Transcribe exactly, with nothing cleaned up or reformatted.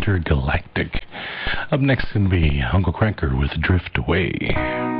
Intergalactic. Up next going to be Uncle Cranker with Drift Away.